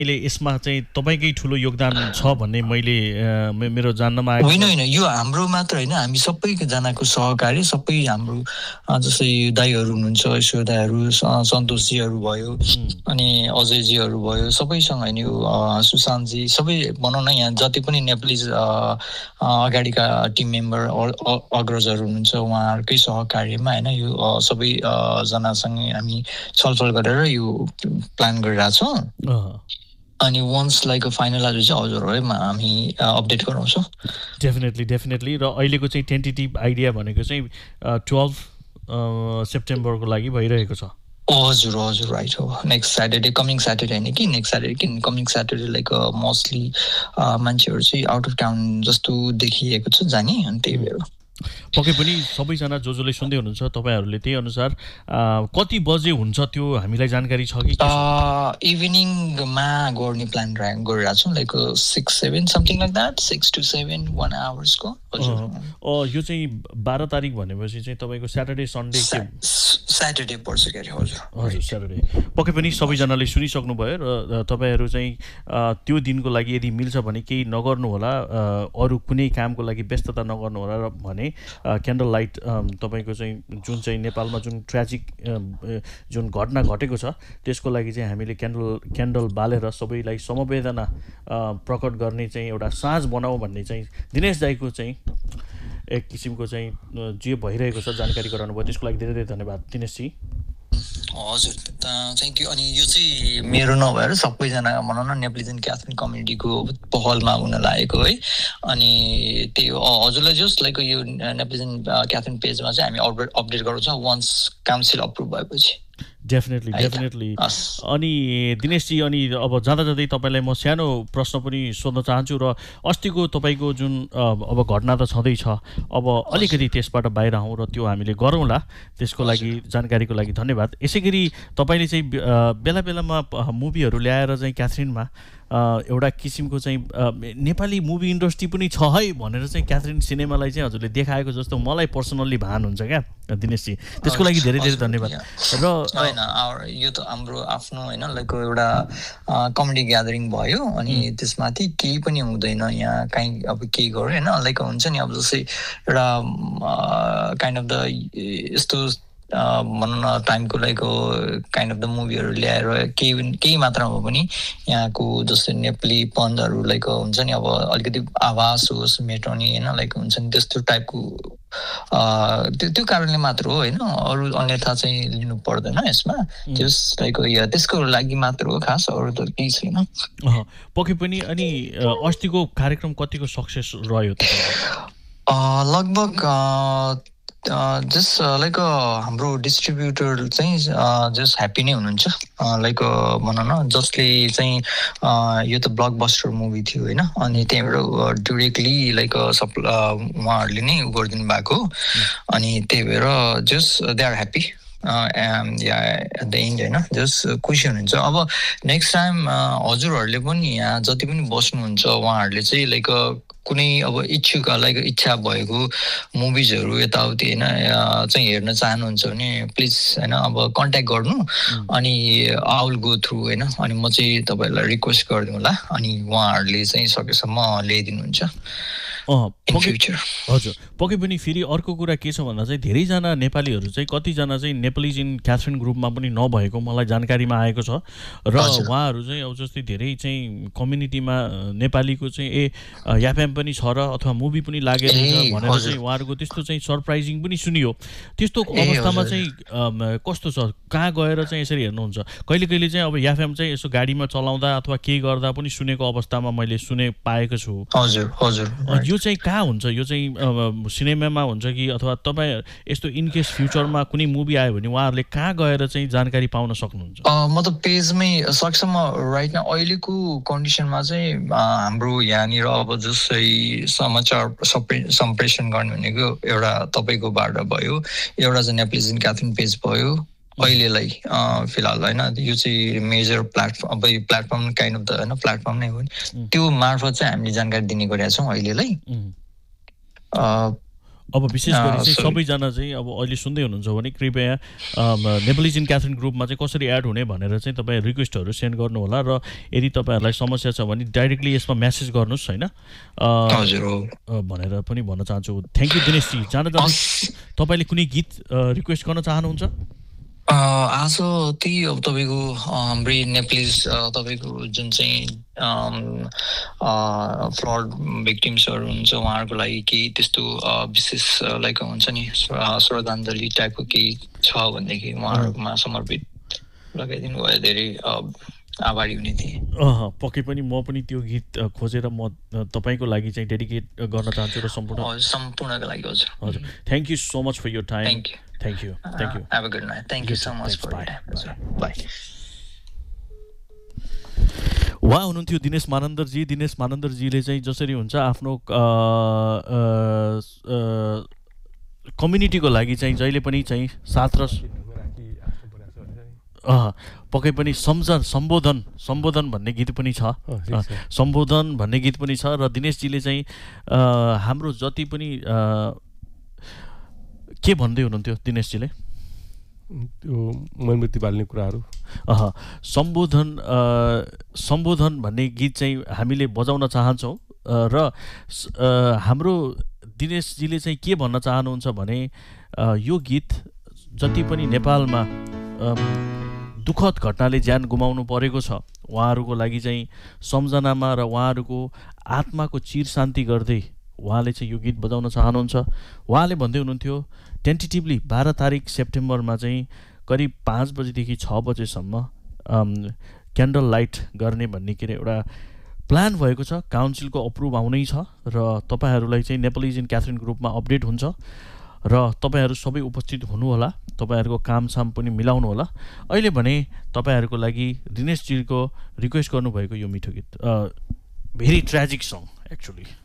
अहिले यसमा चाहिँ तपाईकै ठुलो योगदान छ भन्ने मैले मेरो जान्नमा आएको होइन होइन यो हाम्रो मात्र होइन हामी सबैजनाको सहकारी सबै हाम्रो जस्तै दाइहरू हुनुहुन्छ ईश्वर दाइहरू सन्तोषजीहरू भयो अनि अजयजीहरू भयो सबैसँग होइन यो सुशान्तजी सबै भनौँ न यहाँ जति पनि नेपालीज अगाडिका टिम मेम्बर अग्रजहरू हुनुहुन्छ उहाँहरूकै सहकार्यमा होइन यो सबैजनासँग हामी छलफल गरेर यो प्लान गरिरहेछौँ अनि वन्स लाइक फाइनल चाहिँ हजुरहरूलाई हामी अपडेट गराउँछौँ डेफिनेटली र अहिलेको चाहिँ टेन्टेटिभ आइडिया भनेको चाहिँ 12 सेप्टेम्बरको लागि भइरहेको छ हजुर राइट हो नेक्स्ट स्याटरडे कमिङ स्याटरडे होइन कि नेक्स्ट स्याटरडे कि कमिङ स्याटरडे लाइक मोस्टली मान्छेहरू चाहिँ आउट अफ टाउन जस्तो देखिएको छ जाने अनि त्यही भएर पक्कै पनि सबैजना जसले सुन्दै हुनुहुन्छ तपाईँहरूले त्यही अनुसार कति बजे हुन्छ त्यो हामीलाई जानकारी छ कि इभिनिङमा गर्ने प्लान गरिरहेको छौँ like 6-7 something like that 6 to 7 1 आवर्सको यो चाहिँ 12 तारिक भनेपछि चाहिँ तपाईँको स्याटरडे सन्डे स्याटरडे पर्छ के अरे हजुर स्याटरडे पक्कै पनि सबैजनाले सुनिसक्नुभयो र तपाईँहरू चाहिँ त्यो दिनको लागि यदि मिल्छ भने केही नगर्नु होला अरू कुनै कामको लागि व्यस्तता नगर्नु होला र भने क्यान्डल लाइट तपाईँको चाहिँ जुन चाहिँ नेपालमा जुन ट्र्याजिक जुन घटना घटेको छ त्यसको लागि चाहिँ हामीले क्यान्डल बालेर सबैलाई समवेदना प्रकट गर्ने चाहिँ एउटा साँझ बनाऊ भन्ने चाहिँ दिनेश दाइको चाहिँ एक किसिमको चाहिँ जे भइरहेको छ जानकारी गराउनु भयो त्यसको लागि धेरै धेरै धन्यवाद दिनेशजी हजुर थ्याङ्क यू अनि यो चाहिँ मेरो नभएर सबैजना भनौँ न नेप्लिजन क्याथोलिक कम्युनिटीको पहलमा हुन लागेको है अनि त्यही हजुरलाई जस्ट लाइक यो नेप्लिजन क्याथोलिक पेजमा चाहिँ हामी अपडेट गराउँछौँ वन्स काउन्सिल अप्रुभ भएपछि डेफिनेटली अनि दिनेशजी अनि अब जाँदा जाँदै तपाईँलाई म सानो प्रश्न पनि सोध्न चाहन्छु र अस्तिको तपाईँको जुन अब घटना त छँदैछ अब अलिकति त्यसबाट बाहिर आउँ र त्यो हामीले गरौँला त्यसको लागि जानकारीको लागि धन्यवाद यसै गरी तपाईँले चाहिँ बेला बेलामा मुभीहरू ल्याएर चाहिँ क्याथरिनमा एउटा किसिमको चाहिँ नेपाली मुभी इन्डस्ट्री पनि छ है भनेर चाहिँ क्याथरिन सिनेमालाई चाहिँ हजुरले देखाएको जस्तो मलाई पर्सनल्ली भान हुन्छ क्या दिनेशजी त्यसको लागि धेरै धेरै धन्यवाद र होइन यो त हाम्रो आफ्नो होइन लाइक एउटा कमेडी ग्यादरिङ भयो अनि त्यसमाथि केही पनि हुँदैन यहाँ कहीँ अब केही गऱ्यो होइन लाइक हुन्छ नि अब जस्तै एउटा काइन्ड अफ द यस्तो भनौँ न टाइमको लाइक काइन्ड अफ द मुभीहरू ल्याएर केही मात्रामा पनि यहाँको जस्तै नेपाली पनहरू लाइक हुन्छ नि अब अलिकति आवाज होस् मेटाउने होइन लाइक हुन्छ नि त्यस्तो टाइपको त्यो कारणले मात्र हो होइन अरू अन्यथा चाहिँ लिनु पर्दैन यसमा त्यस लाइक त्यसको लागि मात्र हो खास अरू त केही छैन पक्कै पनि अनि अस्तिको कार्यक्रम कतिको सक्सेस रह्यो लगभग जस्ट लाइक हाम्रो डिस्ट्रिब्युटर चाहिँ जस्ट ह्याप्पी नै हुनुहुन्छ लाइक भनौँ न जसले चाहिँ यो त ब्लकबस्टर मुभी थियो होइन अनि त्यहाँबाट डिरेक्टली लाइक उहाँहरूले नै गरिदिनु भएको अनि त्यही भएर just they are happy at the and होइन जस्ट खुसी हुनुहुन्छ अब नेक्स्ट टाइम हजुरहरूले पनि यहाँ जति पनि बस्नुहुन्छ उहाँहरूले चाहिँ लाइक कुनै अब इच्छुक लाइक इच्छा भएको मुभिजहरू यताउति होइन चाहिँ हेर्न चाहनुहुन्छ भने प्लिज होइन अब कन्ट्याक्ट गर्नु अनि आई विल गो थ्रु होइन अनि म चाहिँ तपाईँहरूलाई रिक्वेस्ट गरिदिउँ होला अनि उहाँहरूले चाहिँ सकेसम्म ल्याइदिनुहुन्छ हजुर पक्कै पनि फेरि अर्को कुरा के छ भन्दा चाहिँ धेरैजना नेपालीहरू चाहिँ कतिजना चाहिँ नेपालिज इन क्याथरिन ग्रुपमा पनि नभएको मलाई जानकारीमा आएको छ र उहाँहरू चाहिँ अब जस्तै धेरै चाहिँ कम्युनिटीमा नेपालीको चाहिँ याफएम पनि छ र अथवा मुभी पनि लागेको छ भनेर चाहिँ उहाँहरूको त्यस्तो चाहिँ सरप्राइजिङ पनि सुनियो त्यस्तो अवस्थामा चाहिँ कस्तो छ कहाँ गएर चाहिँ यसरी हेर्नुहुन्छ कहिले कहिले चाहिँ अब याफएम चाहिँ यसो गाडीमा चलाउँदा अथवा केही गर्दा पनि सुनेको अवस्थामा मैले पाएको छु यो चाहिँ कहाँ हुन्छ यो चाहिँ सिनेमामा हुन्छ कि अथवा तपाईँ यस्तो इनकेस फ्युचरमा कुनै मुभी आयो भने उहाँहरूले कहाँ गएर चाहिँ जानकारी पाउन सक्नुहुन्छ म त पेजमै सकेसम्म राइट न अहिलेको कन्डिसनमा चाहिँ हाम्रो यहाँनिर अब जस्तै समाचार सम्प्रेषण गर्ने भनेको एउटा तपाईँकोबाट भयो एउटा चाहिँ नेप्लिजन क्याथरिन पेज भयो अहिलेलाई फिलहाल होइन यो चाहिँ मेजर प्लेटफर्म अब यो प्लेटफर्म काइन्ड अफ द होइन प्लेटफर्म नै हो नि त्यो मार्फत चाहिँ हामीले जानकारी दिने गरेका छौँ अहिलेलाई अब विशेष गरी चाहिँ सबैजना चाहिँ अब अहिले सुन्दै हुनुहुन्छ भने कृपया नेपालिज इन क्याथरिन ग्रुपमा चाहिँ कसरी एड हुने भनेर चाहिँ तपाईँ रिक्वेस्टहरू सेन्ड गर्नु होला र यदि तपाईँहरूलाई समस्या छ भने डाइरेक्टली यसमा म्यासेज गर्नुहोस् हैन भनेर पनि भन्न चाहन्छु। Thank you दिनेशजी। जान तपाईँले कुनै गीत रिक्वेस्ट गर्न चाहनुहुन्छ? आज त्यही अब तपाईँको हाम्रै नेपालिज तपाईँको जुन चाहिँ फ्लड भिक्टिम्सहरू हुन्छ उहाँहरूको लागि केही त्यस्तो विशेष लाइक हुन्छ नि श्रद्धाञ्जली टाइपको केही छ भनेदेखि उहाँहरूमा समर्पित लगाइदिनु भयो धेरै आभारी हुने थिएँ। पक्कै पनि म पनि त्यो गीत खोजेर म तपाईँको लागि चाहिँ डेडिकेट गर्न चाहन्छु र सम्पूर्णको लागि हजुर। हजुर thank you so much for your time. Thank you. Have a good night. Thank you so much for your time. Bye. उहाँ हुनुहुन्थ्यो दिनेश मानन्दरजी। दिनेश मानन्दरजीले चाहिँ जसरी हुन्छ आफ्नो कम्युनिटीको लागि चाहिँ जहिले पनि चाहिँ साथ र पक्कै पनि सम्बोधन भन्ने गीत पनि छ। सम्बोधन भन्ने गीत पनि छ र दिनेशजीले चाहिँ हाम्रो जति पनि के भन्दै हुनुहुन्थ्यो दिनेशजीले? त्यो मनमृत्यु बाल्ने कुराहरू सम्बोधन भन्ने गीत चाहिँ हामीले बजाउन चाहन्छौँ र हाम्रो दिनेशजीले चाहिँ के भन्न चाहनुहुन्छ भने यो गीत जति पनि नेपालमा दुःखद घटनाले ज्यान गुमाउनु परेको छ उहाँहरूको लागि चाहिँ सम्झनामा र उहाँहरूको आत्माको चिर शान्ति गर्दै उहाँले चाहिँ यो गीत बजाउन चाहनुहुन्छ। उहाँले भन्दै हुनुहुन्थ्यो टेन्टेटिभली 12 तारिक सेप्टेम्बरमा चाहिँ करिब 5 बजेदेखि 6 बजेसम्म क्यान्डल लाइट गर्ने भन्ने के अरे एउटा प्लान भएको छ। काउन्सिलको अप्रुभ आउनै छ र तपाईँहरूलाई चाहिँ नेपालिज इन क्याथरिन ग्रुपमा अपडेट हुन्छ र तपाईँहरू सबै उपस्थित हुनुहोला। तपाईँहरूको कामसाम पनि मिलाउनु होला। अहिले भने तपाईँहरूको लागि दिनेशजीको रिक्वेस्ट गर्नुभएको यो मिठो गीत भेरी ट्रेजिक सङ एक्चुअली